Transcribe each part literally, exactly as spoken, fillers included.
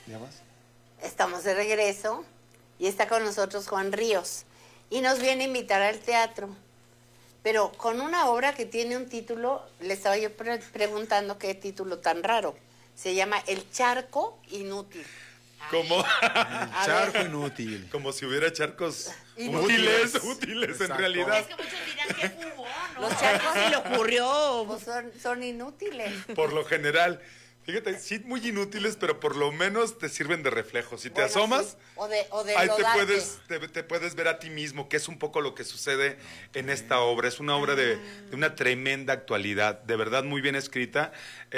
¿Ya vas? Estamos de regreso y está con nosotros Juan Ríos y nos viene a invitar al teatro, pero con una obra que tiene un título, le estaba yo pre preguntando qué título tan raro, se llama El charco inútil. Como El charco inútil. como si hubiera charcos Inútiles. útiles, útiles Exacto. en realidad. Es que muchos dirán que fumó, ¿no? Los charcos se le ocurrió. Pues son, son inútiles. Por lo general. Fíjate, sí muy inútiles, pero por lo menos te sirven de reflejo. Si te Bueno, asomas, sí. O de, o de ahí te lodarte. puedes, te, te puedes ver a ti mismo, que es un poco lo que sucede en esta obra. Es una obra de, de una tremenda actualidad, de verdad muy bien escrita.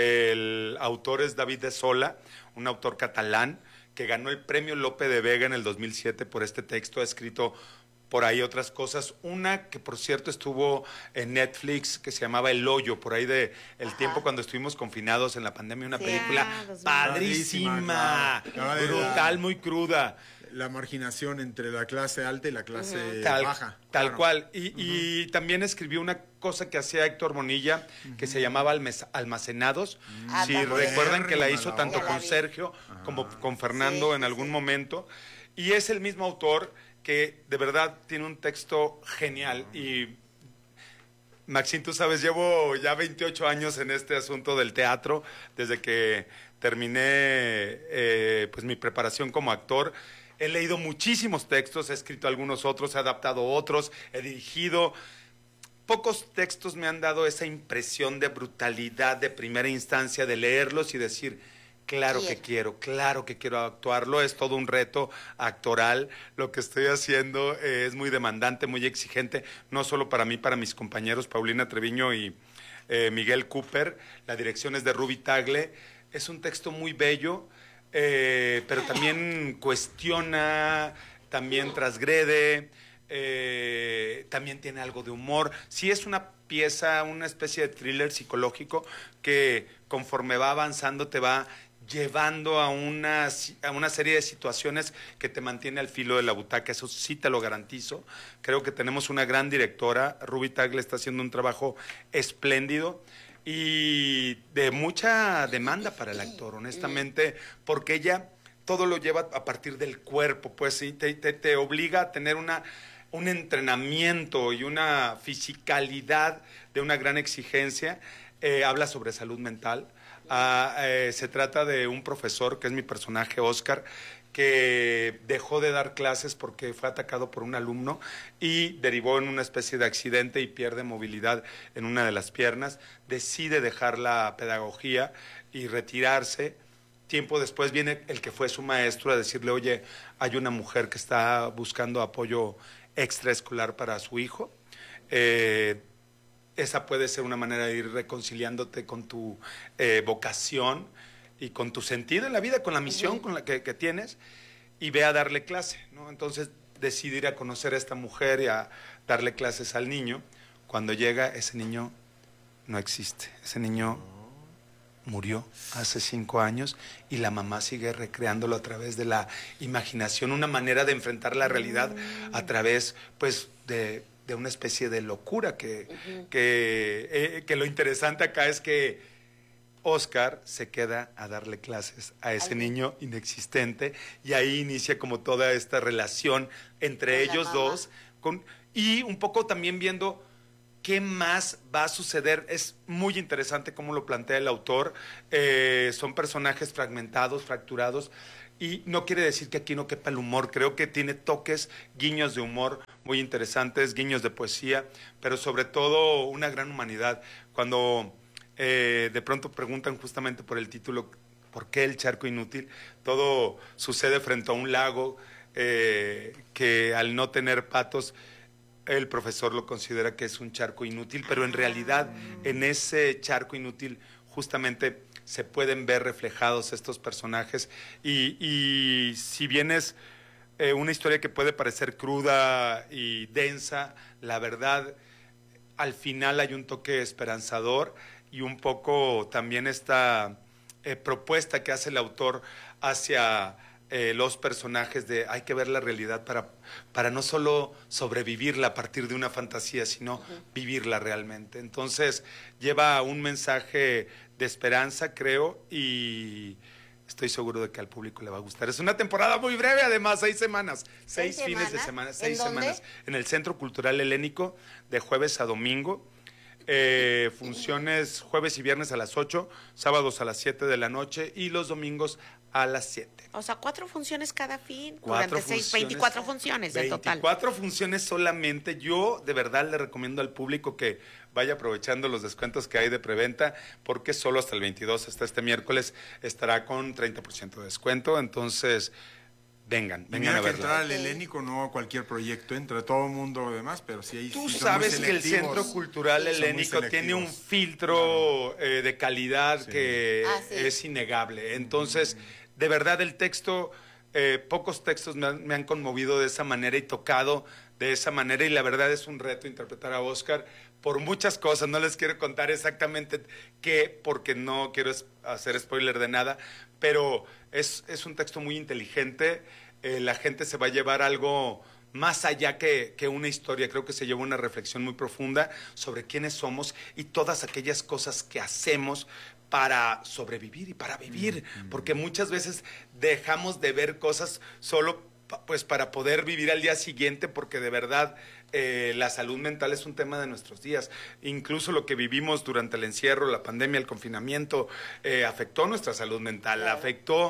El autor es David de Sola, un autor catalán que ganó el premio Lope de Vega en el dos mil siete por este texto. Ha escrito por ahí otras cosas. Una que, por cierto, estuvo en Netflix, que se llamaba El Hoyo, por ahí de el Ajá. tiempo cuando estuvimos confinados en la pandemia. Una Sí. película Ah, dos mil. padrísima, Padrísima, claro. brutal, muy cruda. La marginación entre la clase alta y la clase Tal, baja. tal Claro. cual. Y, y también escribió una cosa que hacía Héctor Bonilla, que se llamaba Almes- Almacenados. Ah, Si también. recuerdan que la Buena hizo la tanto obra. con Ya la vi. Sergio como con Fernando Sí, en sí, algún sí. momento. Y es el mismo autor que de verdad tiene un texto genial. Y Maxine, tú sabes, llevo ya veintiocho años en este asunto del teatro, desde que terminé eh, pues mi preparación como actor. He leído muchísimos textos, he escrito algunos otros, he adaptado otros, he dirigido. Pocos textos me han dado esa impresión de brutalidad de primera instancia, de leerlos y decir, claro que Quiero. quiero, claro que quiero actuarlo. Es todo un reto actoral. Lo que estoy haciendo eh, es muy demandante, muy exigente, no solo para mí, para mis compañeros Paulina Treviño y eh, Miguel Cooper. La dirección es de Ruby Tagle. Es un texto muy bello, eh, pero también cuestiona, también transgrede. Eh, también tiene algo de humor. Sí es una pieza, una especie de thriller psicológico que conforme va avanzando te va llevando a una, a una serie de situaciones que te mantiene al filo de la butaca. Eso sí te lo garantizo. Creo que tenemos una gran directora. Ruby Tagle está haciendo un trabajo espléndido y de mucha demanda para el actor, honestamente, porque ella todo lo lleva a partir del cuerpo, pues sí, te, te, te obliga a tener una un entrenamiento y una fisicalidad de una gran exigencia. Eh, habla sobre salud mental. Ah, eh, se trata de un profesor, que es mi personaje, Oscar, que dejó de dar clases porque fue atacado por un alumno y derivó en una especie de accidente y pierde movilidad en una de las piernas. Decide dejar la pedagogía y retirarse. Tiempo después viene el que fue su maestro a decirle, oye, hay una mujer que está buscando apoyo extraescolar para su hijo. Eh, esa puede ser una manera de ir reconciliándote con tu eh, vocación y con tu sentido en la vida, con la misión uh-huh. con la que, que tienes, y ve a darle clase, ¿no? Entonces decide ir a conocer a esta mujer y a darle clases al niño. Cuando llega, ese niño no existe. Ese niño murió hace cinco años y la mamá sigue recreándolo a través de la imaginación, una manera de enfrentar la realidad a través, pues, de, de una especie de locura que, uh-huh. que, eh, que lo interesante acá es que Oscar se queda a darle clases a ese Ay. niño inexistente y ahí inicia como toda esta relación entre con ellos dos con, y un poco también viendo ¿qué más va a suceder? Es muy interesante cómo lo plantea el autor. Eh, son personajes fragmentados, fracturados, y no quiere decir que aquí no quepa el humor. Creo que tiene toques, guiños de humor muy interesantes, guiños de poesía, pero sobre todo una gran humanidad. Cuando eh, de pronto preguntan justamente por el título, ¿por qué el charco inútil? Todo sucede frente a un lago eh, que al no tener patos, el profesor lo considera que es un charco inútil, pero en realidad en ese charco inútil justamente se pueden ver reflejados estos personajes y, y si bien es eh, una historia que puede parecer cruda y densa, la verdad al final hay un toque esperanzador y un poco también esta eh, propuesta que hace el autor hacia Eh, los personajes de hay que ver la realidad para, para no solo sobrevivirla a partir de una fantasía, sino uh-huh. vivirla realmente. Entonces lleva un mensaje de esperanza, creo, y estoy seguro de que al público le va a gustar. Es una temporada muy breve, además, seis semanas, seis, ¿Seis fines de semanas? semana, seis ¿En dónde? semanas. En el Centro Cultural Helénico, de jueves a domingo. Eh, funciones jueves y viernes a las ocho, sábados a las siete de la noche y los domingos a las siete. O sea, cuatro funciones cada fin. Cuatro durante seis, funciones. veinticuatro funciones en total. veinticuatro funciones solamente. Yo de verdad le recomiendo al público que vaya aprovechando los descuentos que hay de preventa, porque solo hasta el veintidós, hasta este miércoles, estará con treinta por ciento de descuento. Entonces, vengan, Y vengan mira a que entrar verla. al helénico no a cualquier proyecto, entra todo el mundo demás, pero sí hay. Tú sí son sabes muy que el selectivos. Centro Cultural Son muy Helénico tiene un selectivos. filtro eh, de calidad Sí. que Ah, sí. es innegable. Entonces, de verdad, el texto, eh, pocos textos me han, me han conmovido de esa manera y tocado de esa manera, y la verdad es un reto interpretar a Oscar por muchas cosas. No les quiero contar exactamente qué, porque no quiero es- hacer spoiler de nada, pero es, es un texto muy inteligente. Eh, la gente se va a llevar algo más allá que, que una historia. Creo que se lleva una reflexión muy profunda sobre quiénes somos y todas aquellas cosas que hacemos para sobrevivir y para vivir, porque muchas veces dejamos de ver cosas solo pa- pues para poder vivir al día siguiente, porque de verdad eh, la salud mental es un tema de nuestros días. Incluso lo que vivimos durante el encierro, la pandemia, el confinamiento, eh, afectó nuestra salud mental, Claro. afectó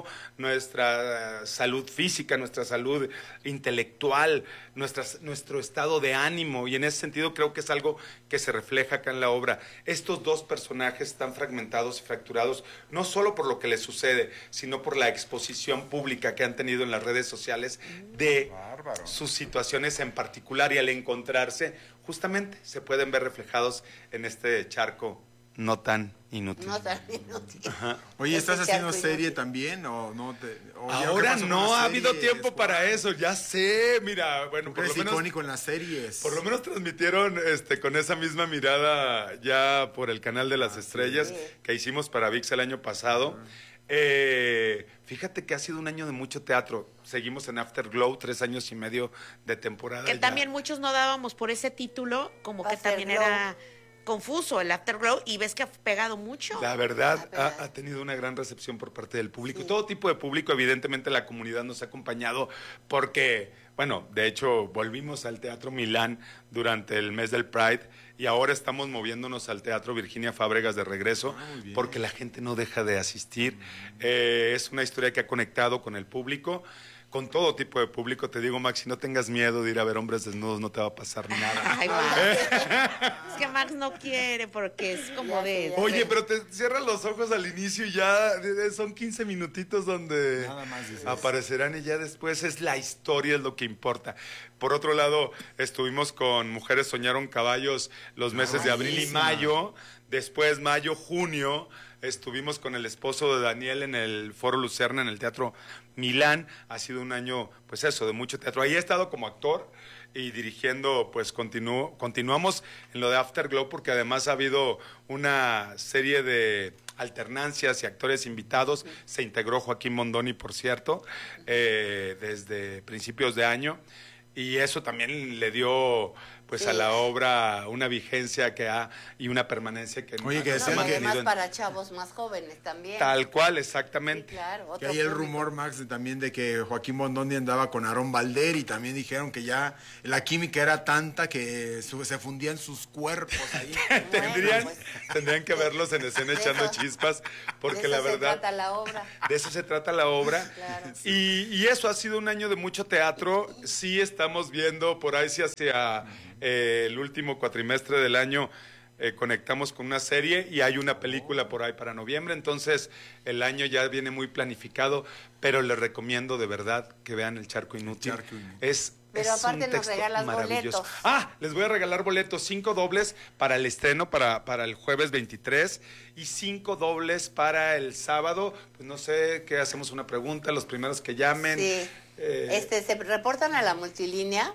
nuestra eh, salud física, nuestra salud intelectual, nuestras- nuestro estado de ánimo, y en ese sentido creo que es algo que se refleja acá en la obra. Estos dos personajes están fragmentados y fracturados, no solo por lo que les sucede, sino por la exposición pública que han tenido en las redes sociales de Bárbaro. sus situaciones en particular, y al encontrarse, justamente se pueden ver reflejados en este charco no tan inútil. No tan inútil. Oye, Ese ¿estás haciendo charco serie inútil. también o no te? o ya, ¿qué Ahora pasó con no las ha habido series, tiempo para Juan? eso, ya sé, mira, bueno, Tú por que lo eres menos icónico en las series. por lo menos transmitieron este con esa misma mirada ya por el canal de las Ah, estrellas sí. que hicimos para ViX el año pasado. Eh, fíjate que ha sido un año de mucho teatro. Seguimos en Afterglow, tres años y medio de temporada. Que ya. también muchos no dábamos por ese título, como que también Afterglow. era confuso el Afterglow, y ves que ha pegado mucho. La verdad, La verdad. ha, ha tenido una gran recepción por parte del público. Sí. Todo tipo de público, evidentemente la comunidad nos ha acompañado porque, bueno, de hecho, volvimos al Teatro Milán durante el mes del Pride y ahora estamos moviéndonos al Teatro Virginia Fábregas de regreso Ah, muy bien. porque la gente no deja de asistir. Eh, es una historia que ha conectado con el público. Con todo tipo de público, te digo, Max, si no tengas miedo de ir a ver hombres desnudos, no te va a pasar nada. Ay, Max. Es que Max no quiere porque es como Ya de... sé, ya Oye, pero te cierran los ojos al inicio y ya eh, son quince minutitos donde Nada más dices. aparecerán y ya después es la historia, es lo que importa. Por otro lado, estuvimos con Mujeres Soñaron Caballos los meses de abril y buenísima. mayo, después mayo, junio, estuvimos con el esposo de Daniel en el Foro Lucerna, en el Teatro Milán. Ha sido un año, pues eso, de mucho teatro. Ahí he estado como actor y dirigiendo, pues continúo, continuamos en lo de Afterglow, porque además ha habido una serie de alternancias y actores invitados. Se integró Joaquín Mondoni, por cierto, eh, desde principios de año, y eso también le dio pues Sí. a la obra una vigencia que ha y una permanencia que Oye, que ha No, decían y que- además en- para chavos más jóvenes también. tal cual, Sí, exactamente. claro. Que otro hay el público. rumor, Max, de, también de que Joaquín Bondondi andaba con Aarón Valder y también dijeron que ya la química era tanta que su- se fundían sus cuerpos ahí. Tendrían, pues. tendrían que verlos en escena De echando eso- chispas, porque De la eso se verdad, trata la obra. de eso se trata la obra. Claro. Y, y eso ha sido un año de mucho teatro. Sí estamos viendo por ahí, si hacia eh, el último cuatrimestre del año, eh, conectamos con una serie y hay una película por ahí para noviembre. Entonces, el año ya viene muy planificado, pero les recomiendo de verdad que vean El Charco Inútil. Charco Inútil. Es, Pero es aparte un nos texto regalas maravilloso. boletos. Ah, les voy a regalar boletos, cinco dobles para el estreno, para, para el jueves veintitrés, y cinco dobles para el sábado. Pues no sé, ¿qué hacemos? Una pregunta, los primeros que llamen. Sí. Eh, Este, se reportan a la multilínea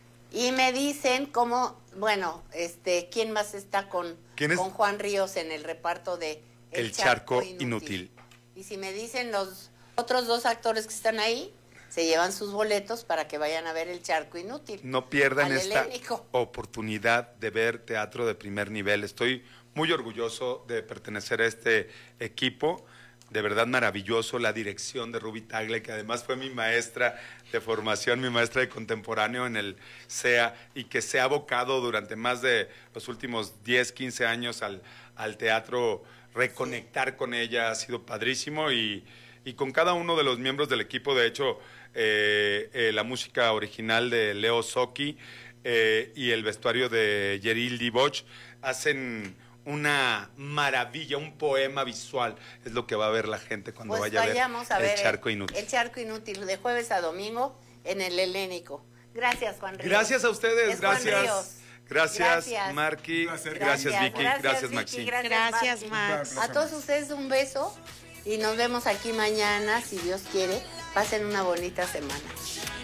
y me dicen cómo, bueno, este, quién más está con, ¿Quién es? con Juan Ríos en el reparto de El Charco Inútil. Y si me dicen los otros dos actores que están ahí, se llevan sus boletos para que vayan a ver El Charco Inútil. No pierdan al esta Helénico. oportunidad de ver teatro de primer nivel. Estoy muy orgulloso de pertenecer a este equipo. de verdad maravilloso, la dirección de Ruby Tagle, que además fue mi maestra de formación, mi maestra de contemporáneo en el C E A, y que se ha abocado durante más de los últimos diez, quince años al, al teatro. Reconectar con ella ha sido padrísimo, y, y con cada uno de los miembros del equipo. De hecho, eh, eh, la música original de Leo Socchi eh, y el vestuario de Yerildi Bosch hacen una maravilla, un poema visual. Es lo que va a ver la gente cuando Pues vaya a ver, vayamos a ver el Charco Inútil. El Charco Inútil, de jueves a domingo en el Helénico. Gracias, Juan Ríos. Gracias a ustedes, Es Juan gracias. Ríos. Gracias, Gracias. Marqui. Gracias. Gracias, Vicky. Gracias, Gracias, Vicky. Maxi. Gracias, Marqui. Max. A todos ustedes un beso y nos vemos aquí mañana, si Dios quiere. Pasen una bonita semana.